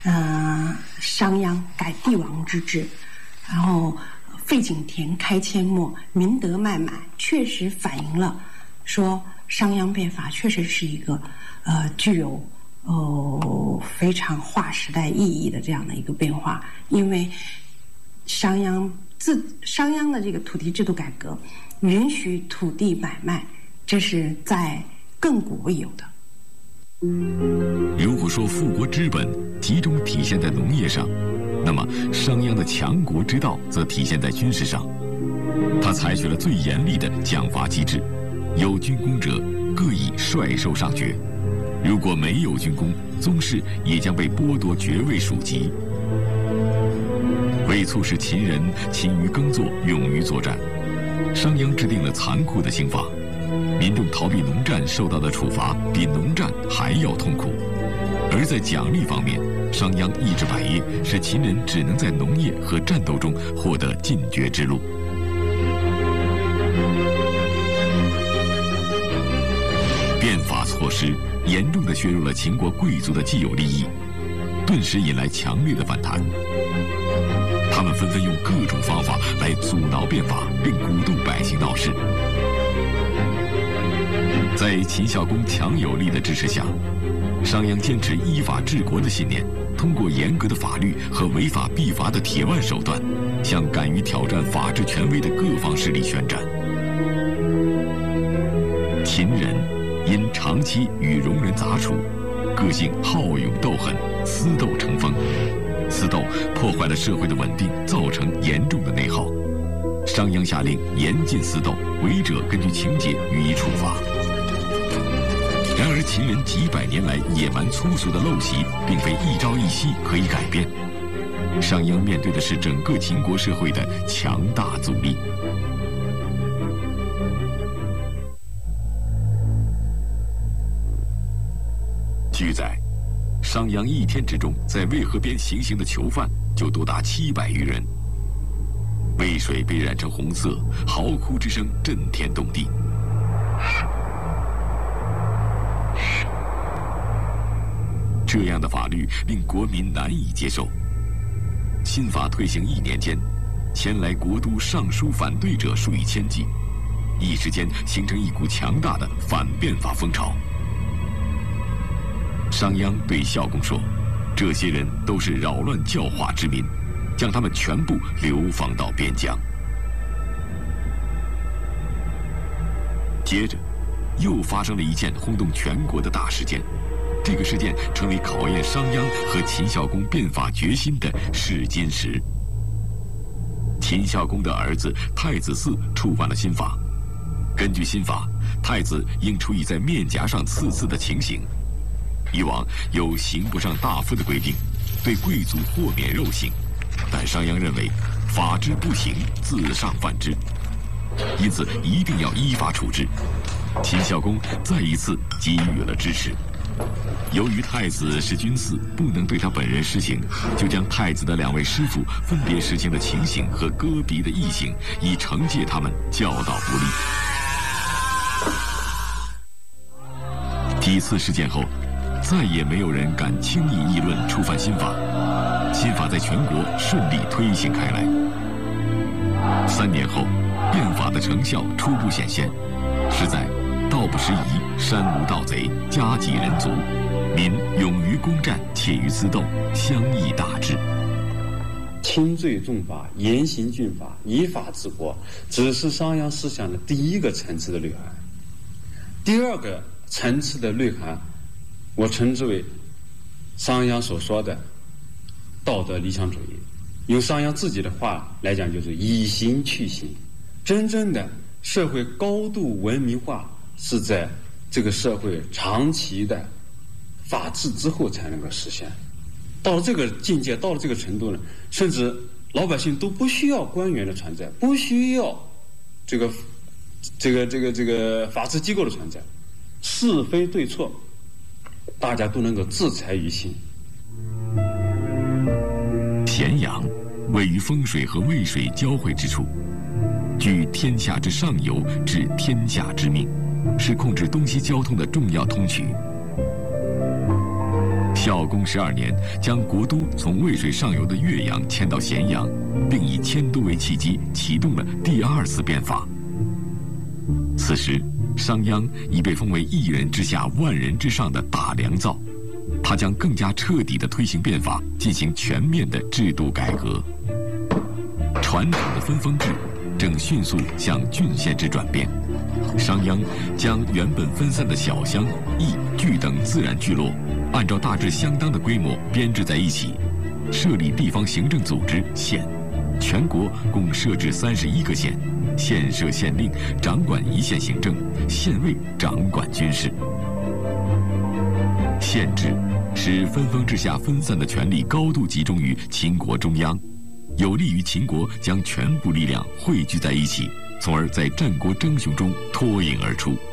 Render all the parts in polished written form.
商鞅改帝王之治，然后废井田开阡陌，民德麦买，确实反映了说商鞅变法确实是一个具有非常划时代意义的这样的一个变化。因为商鞅的这个土地制度改革允许土地买卖，这是在亘古未有的。 如果说富国之本集中体现在农业上，那么商鞅的强国之道则体现在军事上。他采取了最严厉的奖罚机制，有军功者各以帅授上爵，如果没有军功，宗室也将被剥夺爵位属籍。为促使秦人勤于耕作，勇于作战，商鞅制定了残酷的刑法，民众逃避农战受到的处罚比农战还要痛苦。而在奖励方面，商鞅抑制百业，使秦人只能在农业和战斗中获得进爵之路。变法措施严重地削弱了秦国贵族的既有利益，顿时引来强烈的反弹。他们纷纷用各种方法来阻挠变法，并鼓动百姓闹事。在秦孝公强有力的支持下，商鞅坚持依法治国的信念，通过严格的法律和违法必罚的铁腕手段，向敢于挑战法治权威的各方势力宣战。秦人因长期与戎人杂处，个性好勇斗狠，私斗成风。私斗破坏了社会的稳定，造成严重的内耗。商鞅下令严禁私斗，违者根据情节予以处罚。然而，秦人几百年来野蛮粗俗的陋习，并非一朝一夕可以改变。商鞅面对的是整个秦国社会的强大阻力。据载，商鞅一天之中在渭河边行刑的囚犯就多达700余人。渭水被染成红色，嚎哭之声震天动地。这样的法律令国民难以接受。新法推行1年间，前来国都上书反对者数以千计，一时间形成一股强大的反变法风潮。商鞅对孝公说：“这些人都是扰乱教化之民，将他们全部流放到边疆。”接着，又发生了一件轰动全国的大事件。这个事件成为考验商鞅和秦孝公变法决心的试金石。秦孝公的儿子太子嗣触犯了新法，根据新法，太子应处以在面颊上刺字的情形。以往有刑不上大夫的规定，对贵族豁免肉刑，但商鞅认为法之不行，自上犯之，因此一定要依法处置。秦孝公再一次给予了支持。由于太子是君嗣，不能对他本人施行，就将太子的2位师傅分别实行了情刑和割鼻的异刑，以惩戒他们教导不力。几次事件后，再也没有人敢轻易议论触犯新法，新法在全国顺利推行开来。3年后，变法的成效初步显现，是在道不拾遗，山无盗贼，家济人足，民勇于攻战，怯于私斗，乡议大治。 轻罪重罚，严刑峻法，依法治国，只是商鞅思想的第一个层次的内涵。第二个层次的内涵，我称之为商鞅所说的道德理想主义。用商鞅自己的话来讲，就是以刑去刑。真正的社会高度文明化是在这个社会长期的法治之后才能够实现。到了这个境界，到了这个程度呢，甚至老百姓都不需要官员的存在，不需要这个法治机构的存在，是非对错，大家都能够自裁于心。 咸阳位于风水和渭水交汇之处，居天下之上游，治天下之命，是控制东西交通的重要通衢。 孝公12年，将国都从渭水上游的岳阳迁到咸阳，并以迁都为契机，启动了第2次变法。此时，商鞅已被封为1人之下万人之上的大良造，他将更加彻底地推行变法，进行全面的制度改革。传统的分封制正迅速向郡县制转变。商鞅将原本分散的小乡、邑、郡等自然聚落，按照大致相当的规模编制在一起，设立地方行政组织县，全国共设置31个县，县设县令，掌管一县行政，县尉掌管军事。县制使分封制下分散的权力高度集中于秦国中央，有利于秦国将全部力量汇聚在一起，从而在战国争雄中脱颖而出。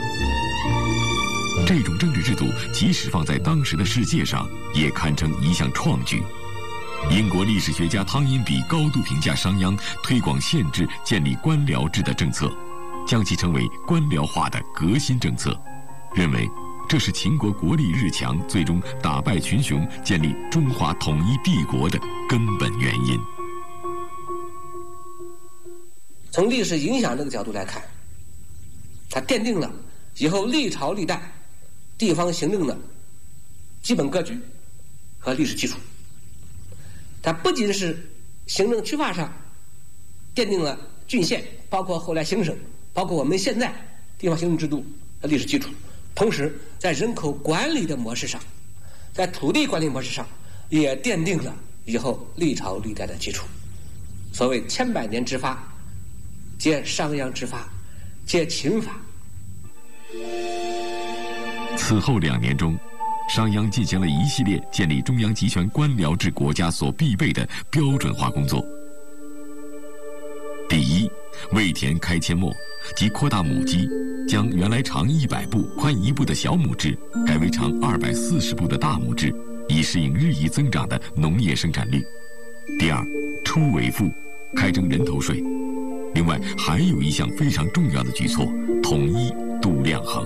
这种政治制度即使放在当时的世界上，也堪称一项创举。英国历史学家汤因比高度评价商鞅推广县制、建立官僚制的政策，将其称为官僚化的革新政策，认为这是秦国国力日强，最终打败群雄，建立中华统一帝国的根本原因。 从历史影响这个角度来看，它奠定了以后历朝历代地方行政的基本格局和历史基础。它不仅是行政区划上奠定了郡县，包括后来行省，包括我们现在地方行政制度的历史基础，同时在人口管理的模式上，在土地管理模式上也奠定了以后历朝历代的基础。所谓千百年之发，皆商鞅之发，皆秦法。 此后2年中，商鞅进行了一系列建立中央集权官僚制国家所必备的标准化工作。第一，为田开阡陌，即扩大亩基，将原来长100步、宽1步的小亩制改为长240步的大亩制，以适应日益增长的农业生产率。第二，出为赋，开征人头税。另外还有一项非常重要的举措，统一度量衡。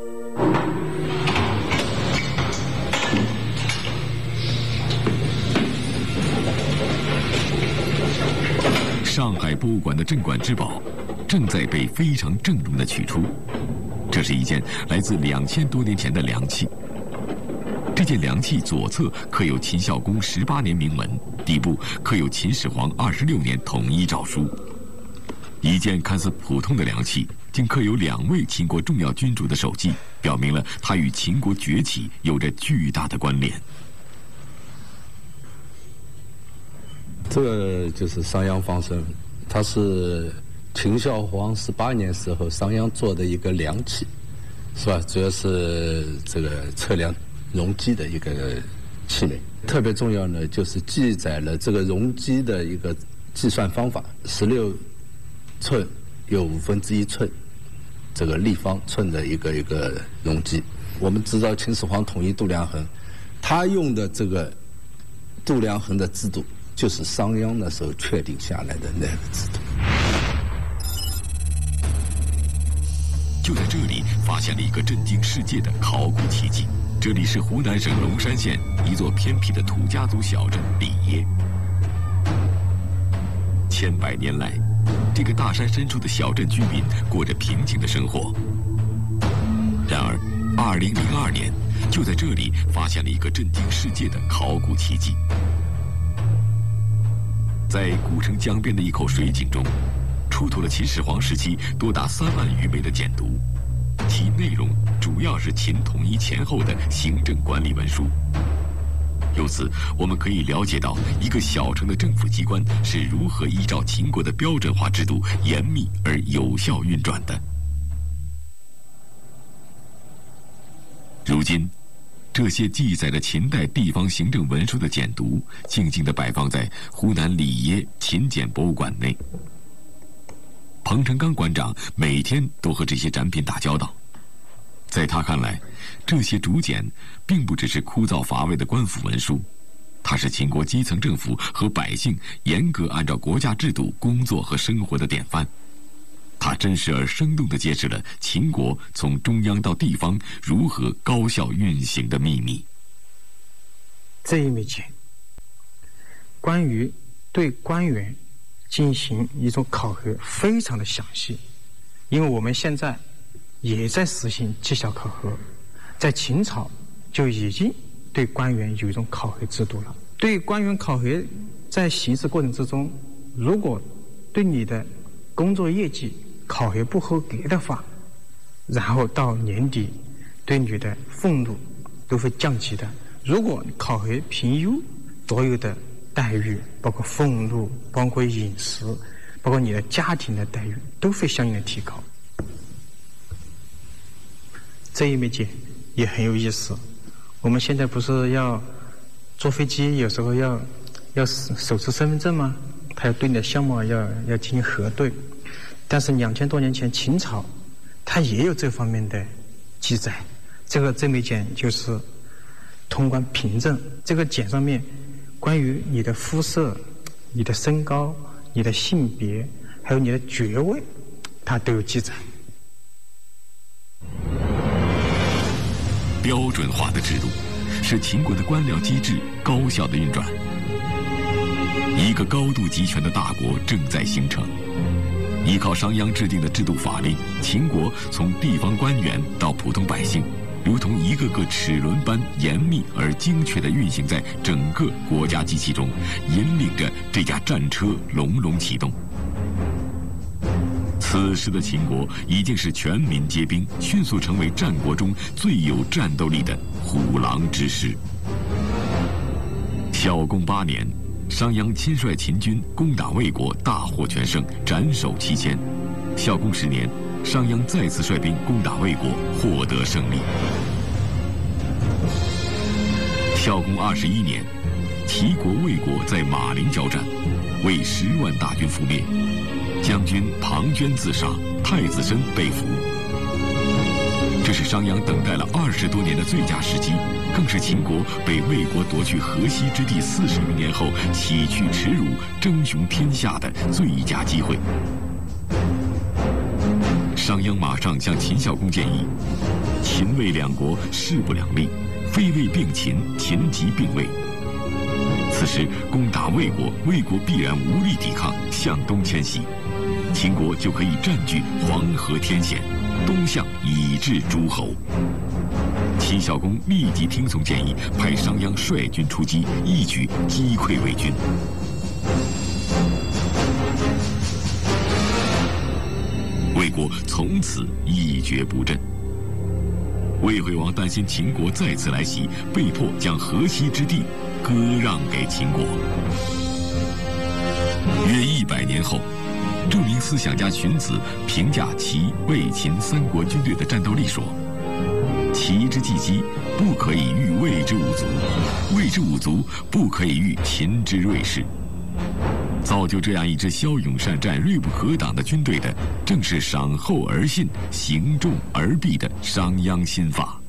上海博物馆的镇馆之宝正在被非常郑重地取出，这是一件来自2000多年前的梁器。这件梁器左侧刻有秦孝公18年铭文，底部刻有秦始皇26年统一诏书。一件看似普通的梁器，竟刻有2位秦国重要君主的手迹，表明了它与秦国崛起有着巨大的关联。 这个就是商鞅方声，它是秦孝皇18年时候商鞅做的一个梁器，是吧？主要是这个测量容积的一个器皿。特别重要呢，就是记载了这个容积的一个计算方法，16寸有1/5寸，这个立方寸的一个容积。我们知道秦始皇统一度量衡，他用的这个度量衡的制度，就是商鞅那时候确定下来的那个制度。 就在这里发现了一个震惊世界的考古奇迹。这里是湖南省龙山县一座偏僻的土家族小镇里耶。千百年来，这个大山深处的小镇居民过着平静的生活。然而，2002年，就在这里发现了一个震惊世界的考古奇迹。在古城江边的一口水井中，出土了秦始皇时期多达3万余枚的简牍，其内容主要是秦统一前后的行政管理文书。由此，我们可以了解到一个小城的政府机关是如何依照秦国的标准化制度严密而有效运转的。如今，这些记载着秦代地方行政文书的简牍，静静地摆放在湖南里耶秦简博物馆内。彭成刚馆长每天都和这些展品打交道，在他看来，这些竹简并不只是枯燥乏味的官府文书，它是秦国基层政府和百姓严格按照国家制度工作和生活的典范。它真实而生动地揭示了秦国从中央到地方如何高效运行的秘密。 这一枚剑，关于对官员进行一种考核非常的详细，因为我们现在也在实行绩效考核，在秦朝就已经对官员有一种考核制度了。对官员考核在行事过程之中，如果对你的工作业绩考核不合格的话，然后到年底对你的俸禄都会降级的。如果考核评优，所有的待遇包括俸禄，包括饮食，包括你的家庭的待遇都会相应的提高。这一枚剑也很有意思，我们现在不是要坐飞机，有时候要手持身份证吗？他要对你的相貌要进行核对。但是2000多年前秦朝它也有这方面的记载，这枚剑就是通关凭证。这个剑上面关于你的肤色、你的身高、你的性别还有你的爵位，它都有记载。 标准化的制度使秦国的官僚机制高效的运转，一个高度集权的大国正在形成。依靠商鞅制定的制度法令，秦国从地方官员到普通百姓，如同一个个齿轮般严密而精确地运行在整个国家机器中，引领着这架战车隆隆启动。此时的秦国已经是全民皆兵，迅速成为战国中最有战斗力的虎狼之师。孝公8年，商鞅亲率秦军攻打魏国，大获全胜，斩首7000。孝公10年，商鞅再次率兵攻打魏国，获得胜利。孝公21年，齐国、魏国在马陵交战，魏10万大军覆灭，将军庞涓自杀，太子申被俘。这是商鞅等待了20多年的最佳时机，更是秦国被魏国夺去河西之地40余年后洗去耻辱、争雄天下的最佳机会。商鞅马上向秦孝公建议：秦魏两国势不两立，非魏并秦，秦即并魏。此时攻打魏国，魏国必然无力抵抗，向东迁徙，秦国就可以占据黄河天险，东向以至诸侯。秦孝公立即听从建议，派商鞅率军出击，一举击溃魏军。魏国从此一蹶不振。魏惠王担心秦国再次来袭，被迫将河西之地割让给秦国。约100年后，著名思想家荀子评价齐、魏、秦3国军队的战斗力说：齐之既击，不可以御魏之五卒；魏之五卒，不可以御秦之锐士。造就这样一支骁勇善战、锐不可挡的军队的，正是赏厚而信、行重而避的商鞅心法。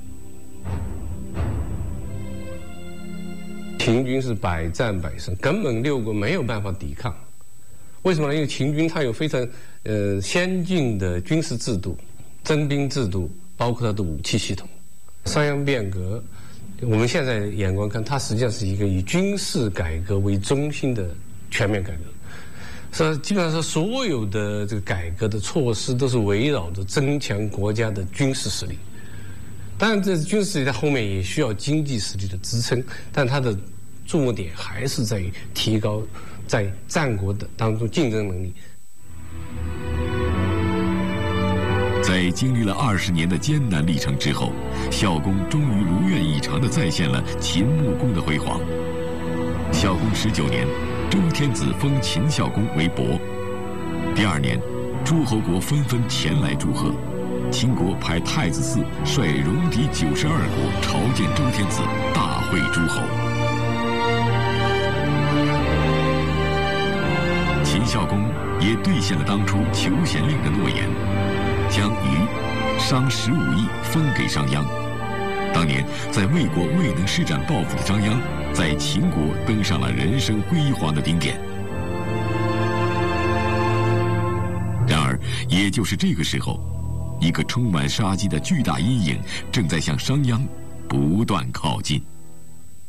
秦军是百战百胜，根本6国没有办法抵抗。为什么呢？因为秦军它有非常先进的军事制度、征兵制度，包括它的武器系统。商鞅变革，我们现在眼光看，它实际上是一个以军事改革为中心的全面改革。基本上是所有的这个改革的措施都是围绕着增强国家的军事实力。当然，这军事实力它后面也需要经济实力的支撑，但它的注目点还是在于提高在战国的当中竞争能力。 在经历了20年的艰难历程之后，孝公终于如愿以偿地再现了秦穆公的辉煌。孝公19年，周天子封秦孝公为伯。第2年，诸侯国纷纷前来祝贺，秦国派太子嗣率戎狄92国朝见周天子，大会诸侯。秦孝公也兑现了当初求贤令的诺言，将虞、商15邑分给商鞅。当年在魏国未能施展抱负的商鞅，在秦国登上了人生辉煌的顶点。然而，也就是这个时候，一个充满杀机的巨大阴影正在向商鞅不断靠近。